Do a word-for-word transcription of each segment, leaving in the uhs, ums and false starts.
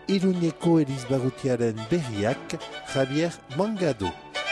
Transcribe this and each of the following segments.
Iruñeko Elizbarrutiaren berriak Javier Mangado.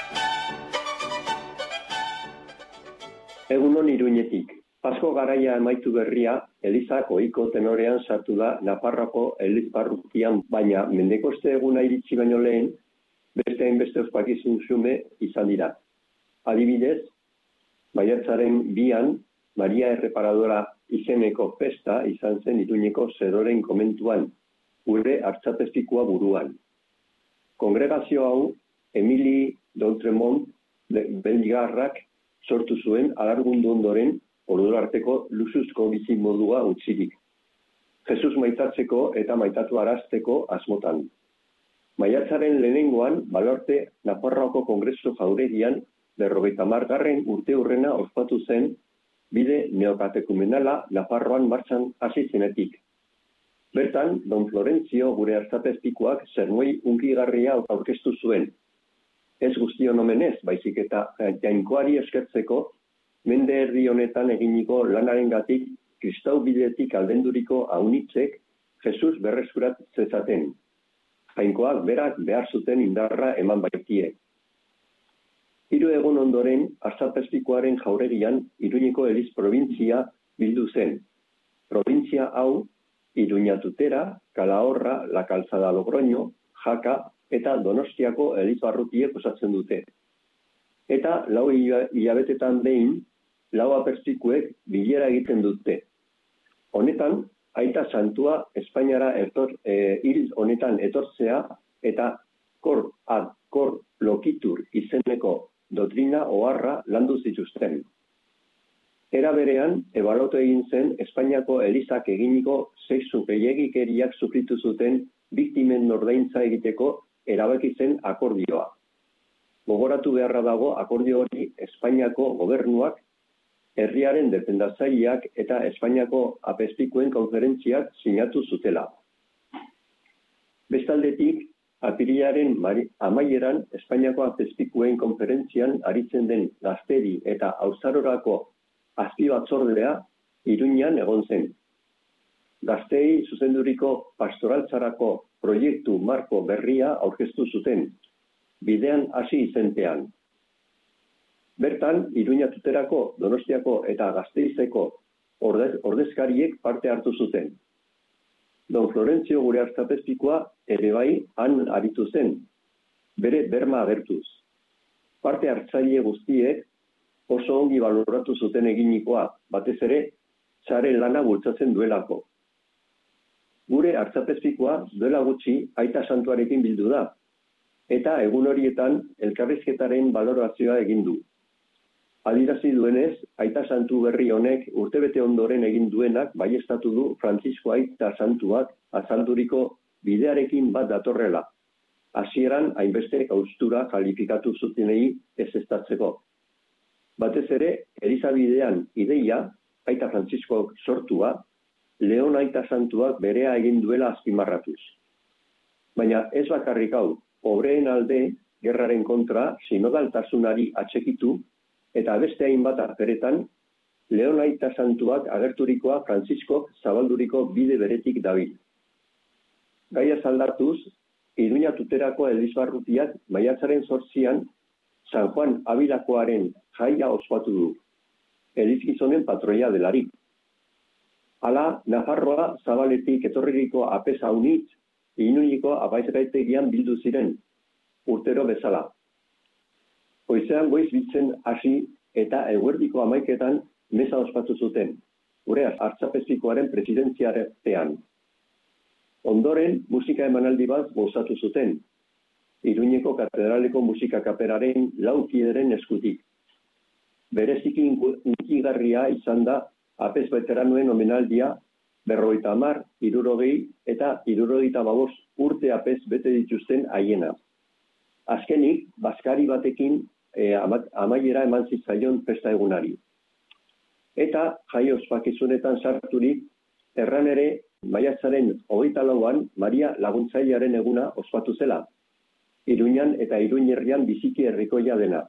Egunon Iruñetik. Pasko garaia emaitu berria, Elizak ohiko tenorean sartu da Nafarroako Elizbarrutian, baina mendekoste eguna iritsi baino lehen, beste hainbeste ospakizun xume izan dira. Adibidez, maiatzaren bian, Maria Erreparadora izeneko festa izan zen Iruñeko Zeroren komentuan, gure artzapezpikua buruan. Kongregazio hau, Emili D'Outremont belgarrak sortu zuen alargundu ondoren ordura arteko luxuzko bizimodua utzirik. Jesus maitatzeko eta maitatu arazteko asmotan. Maiatzaren lehenengoan, Balorte Nafarroako Kongresu Jauregian berrogeita hamargarren urte hurrena ospatu zen bide neokatekumenala Nafarroan martxan hasi zenetik. Bertan, Don Florentzio gure artzapezpikuak zermuei unkigarria aurkeztu zuen. Ez guztion omenez, baizik eta jainkoari eskertzeko, mende erdi honetan eginiko lanarengatik kristau bidetik aldenduriko aunitzek Jesus berreskurat zezaten. Jainkoak berak behar zuten indarra eman baitie. Hiru egun ondoren, artzapezpikuaren jauregian Iruñeko Eliz provintzia bildu zen. Provintzia hau, Iruña Tutera, Calahorra, La Calzada Logroño, Jaka eta Donostiako Elizbarrutiek osatzen dute. Eta lau hilabetetan behin, lau apertzikuek bilera egiten dute. Honetan, aita santua Espainiara etor, e, hil honetan etortzea eta kor ad kor lokitur izeneko doktrina oharra landu zituzten. Era berean, ebaluatu egin zen Espainiako Elizak eginiko sexu gehiegikeriak sufritu zuten biktimen ordaintza egiteko erabaki zen akordioa. Gogoratu beharra dago akordio hori Espainiako gobernuak, herriaren defendatzaileak eta Espainiako apezpikuen konferentziak sinatu zutela. Bestaldetik, apirilaren amaieran Espainiako apezpikuen konferentzian aritzen den Gazteri eta Haurtzarorako azpibatzordea Iruñan egon zen. Gaztei zuzenduriko pastoraltzarako proiektu marko berria aurkeztu zuten, bidean hasi izenpean. Bertan, Iruña Tuterako, Donostiako eta Gasteizeko ordez, ordezkariek parte hartu zuten. Don Florentzio gure artzapezpikoa ere bai han aritu zen, bere berma agertuz. Parte hartzaile guztiek oso ongi baloratu zuten eginikoa, batez ere, sare lana bultzatzen duelako. Gure artzapezpikoa duela gutxi aita santuarekin bildu da, eta egun horietan elkarrizketaren balorazioa egin du. Adirazi duenez, aita santu berri honek urtebete ondoren egin duenak baieztatu du Frantzisko aita santuak azalduriko bidearekin bat datorrela. Hasieran hainbeste haustura kalifikatu zutenei ez estatzeko. Batez ere, Elizabidean ideia, aita Frantziskok sortua, Leon aita santuak berea egin duela azpimarratuz. Baina ez bakarrik hau, obreen alde, gerraren kontra, sinodaltasunari atxekitu, eta beste hainbat aferetan, Leon aita santuak agerturikoa Frantziskok zabalduriko bide beretik dabil. Gaia aldartuz, Iruña Tuterako Elizbarrutiak maiatzaren zortzian San Juan Abilakoaren jaia ospatu du, elizgizonen patroia delarik. Hala, Nafarroa zabaletik etorririko apesa unitz, Iruñeko apaizgaitegian bildu ziren, urtero bezala. Goizean goiz biltzen hasi eta eguerdiko hamaiketan meza ospatu zuten, gure artzapezpikoaren presidentziartean. Ondoren, musika emanaldi bat gozatu zuten, Iruñeko katedraleko musika kaperaren lau kideren eskutik. Bereziki unkigarria izan da apez veteranoen omenaldia berrogeita hamar, hirurogei eta hirurogeita hamabost urte apez bete dituzten haiena. Azkenik, bazkari batekin e, amaiera eman zitzaion festa egunari. Eta jai ospakizunetan sarturik, erran ere maiatzaren hogeita lauan Maria Laguntzailearen eguna ospatu zela, Iruñan eta Iruñerrian biziki herrikoia dena.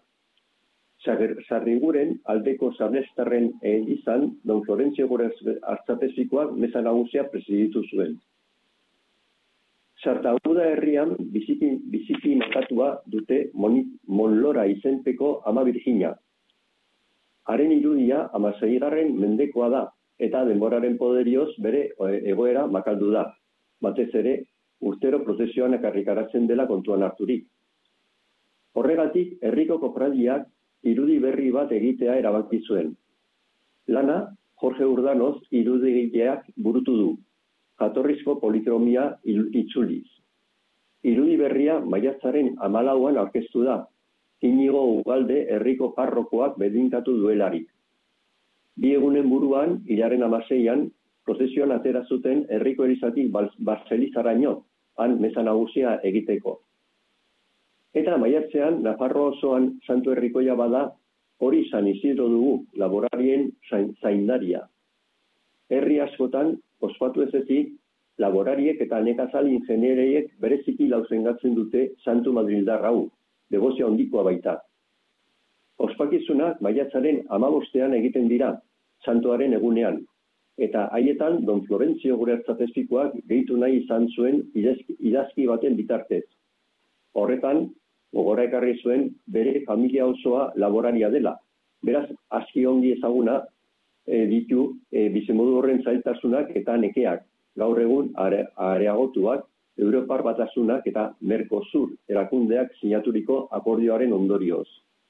Sarriguren aldeko sarnestarren izan, Don Florentzio gure artzapezpikoak meza nagusia presiditu zuen. Sartauda herrian biziki, biziki makatua dute moni, Monlora izenpeko ama Virginia. Haren irudia hamaseigarren mendekoa da, eta denboraren poderioz bere egoera makaldu da. Batez ere, urtero prozesioan ekarrikaratzen dela kontuan harturik. Horregatik, herriko kofradiak irudi berri bat egitea erabaki zuen. Lana, Jorge Urdanoz irudigileak burutu du, jatorrizko polikromia itzuliz. Irudi berria maiatzaren hamalauan aurkeztu da, Inigo Ugalde herriko parrokoak bedinkatu duelarik. Bi egunen buruan, hilaren hamaseian, prozesioan atera zuten herriko elizatik Barzelizaraino, han meza nagusia egiteko. Eta maiatzean, Nafarroa osoan santu herrikoia bada, hori San Isidro dugu, laborarien zaindaria. Herri askotan, ospatu ez ezik, laborariek eta nekazal ingeniereiek bereziki lauzengatzen dute santu madrildar hau, debozia handikoa baita. Ospakizunak maiatzaren hamabostean egiten dira, santuaren egunean, eta haietan Don Florentzio gure artzapezpikoak gehitu nahi izan zuen idazki, idazki baten bitartez. Horretan, gogora ekarri zuen bere familia osoa laboraria dela. Beraz, aski ongi ezaguna e, ditu e, bizimodu horren zailtasunak eta nekeak, gaur egun are, areagotuak, Europar Batasunak eta Mercosur erakundeak sinaturiko akordioaren ondorioz.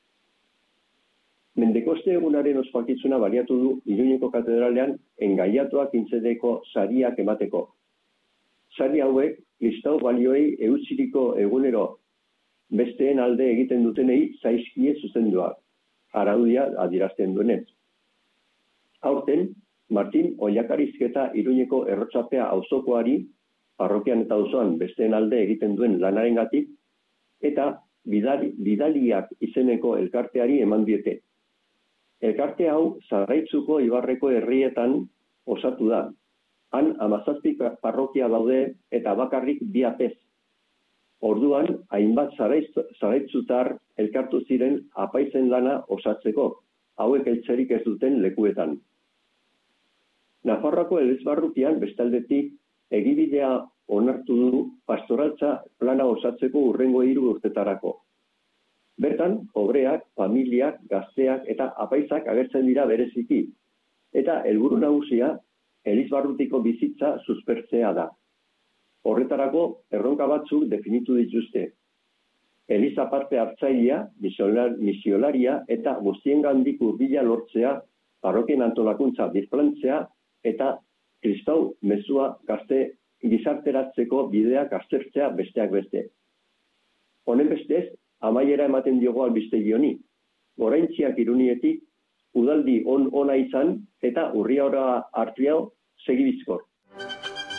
Mendekoste egunaren ospakizuna baliatu du Iruñeko katedralean engaiatuak intzedeko sariak emateko. Sari hauek, kristau balioei eutsiriko egunero besteen alde egiten dutenei zaizkie zuzenduak, araudia adierazten duenez. Aurten, Martin Ollakarizketa Iruñeko errotzapea auzokoari, parrokian eta auzoan besteen alde egiten duen lanarengatik, eta bidali, bidaliak izeneko elkarteari eman diete. Elkarte hau Zarraitzuko Ibarreko herrietan osatu da. Han hamazazpi parrokia daude eta bakarrik bi apez. Orduan, hainbat zaraitzutar elkartu ziren apaizen lana osatzeko, hauek eltzerik ez duten lekuetan. Nafarroako Elizbarrutian bestaldetik egibidea onartu du pastoraltza plana osatzeko urrengo hiru urtetarako. Bertan, obreak, familiak, gazteak eta apaizak agertzen dira bereziki, eta helburu nagusia Elizbarrutiko bizitza suspertzea da. Horretarako erronka batzuk definitu dituzte. Eliza parte hartzailea, misiolaria eta guztiengandik hurbila lortzea, parrokien antolakuntza birplantzea eta kristau mezua gazte gizarteratzeko bideak aztertzea besteak beste. Honen bestez, amaiera ematen diogo albistegi honi. Goraintziak Irunietik, udaldi on ona izan eta urriaora hartriao segi bizkor.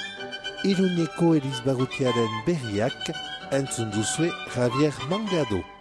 Iruñeko Elizbarrutiaren berriak entzun duzue Javier Mangado.